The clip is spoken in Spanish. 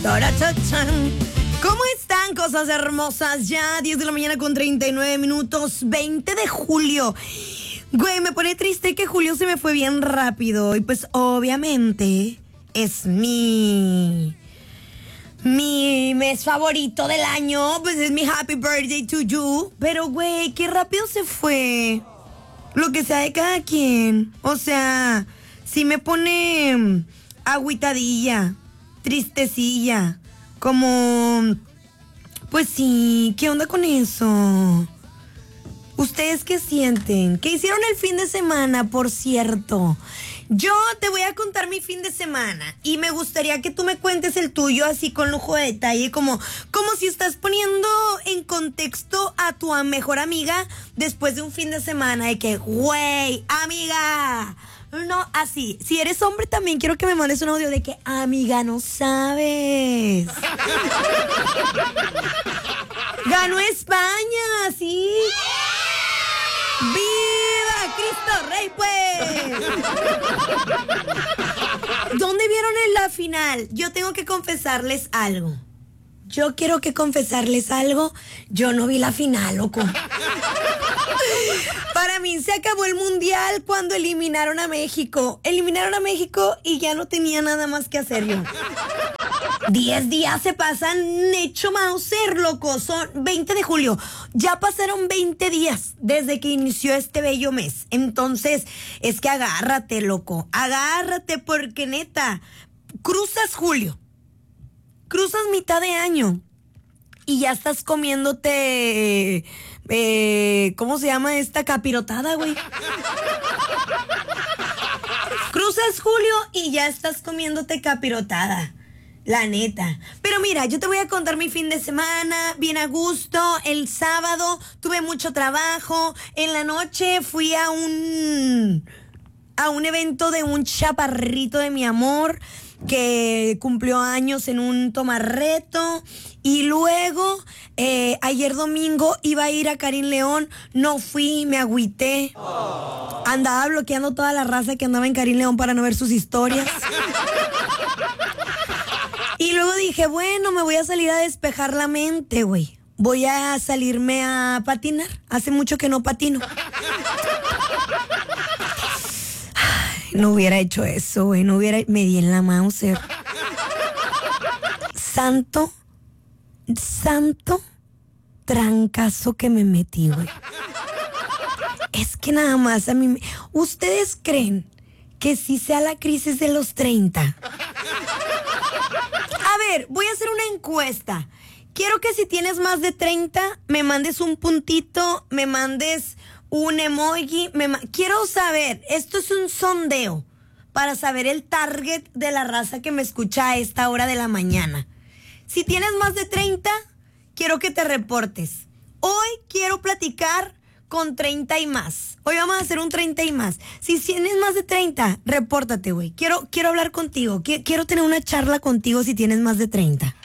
Tarachachán. ¿Cómo están, cosas hermosas? Ya 10 de la mañana con 39 minutos, 20 de julio. Güey, me pone triste que julio se me fue bien rápido. Y pues obviamente es mi mes favorito del año. Pues es mi happy birthday to you. Pero güey, qué rápido se fue. Lo que sea de cada quien. O sea, sí me pone agüitadilla, tristecilla. Como, pues sí, ¿qué onda con eso? ¿Ustedes qué sienten? ¿Qué hicieron el fin de semana, por cierto? Yo te voy a contar mi fin de semana y me gustaría que tú me cuentes el tuyo así con lujo de detalle, como si estás poniendo en contexto a tu mejor amiga después de un fin de semana, de que, güey, amiga... No, así. Si eres hombre también quiero que me mandes un audio de que, amiga, no sabes. Ganó España, ¿sí? ¡Viva Cristo Rey, pues! ¿Dónde vieron en la final? Yo tengo que confesarles algo. Yo quiero que confesarles algo. Yo no vi la final, loco. Para mí se acabó el mundial cuando eliminaron a México. Eliminaron a México y ya no tenía nada más que hacer yo. 10 días se pasan hecho Mauser, loco. Son 20 de julio. Ya pasaron 20 días desde que inició este bello mes. Entonces, es que agárrate, loco. Agárrate porque neta, cruzas julio. Cruzas mitad de año y ya estás comiéndote, ¿cómo se llama esta capirotada, güey? Cruzas julio y ya estás comiéndote capirotada, la neta. Pero mira, yo te voy a contar mi fin de semana, bien a gusto. El sábado tuve mucho trabajo. En la noche fui a un evento de un chaparrito de mi amor que cumplió años en un tomarreto. Y luego, ayer domingo iba a ir a Karin León, no fui, me agüité. Andaba bloqueando toda la raza que andaba en Karin León para no ver sus historias. Y luego dije, bueno, me voy a salir a despejar la mente, güey. Voy a salirme a patinar. Hace mucho que no patino. No hubiera hecho eso, güey. No hubiera... Me di en la Mauser. Santo trancazo que me metí, güey. Es que nada más a mí... ¿Ustedes creen que sí sea la crisis de los 30? A ver, voy a hacer una encuesta. Quiero que si tienes más de 30, me mandes un puntito, me mandes... un emoji, quiero saber, esto es un sondeo para saber el target de la raza que me escucha a esta hora de la mañana. Si tienes más de 30, quiero que te reportes. Hoy quiero platicar con 30 y más. Hoy vamos a hacer un 30 y más. Si tienes más de 30, repórtate, güey. Quiero hablar contigo. Quiero tener una charla contigo si tienes más de 30.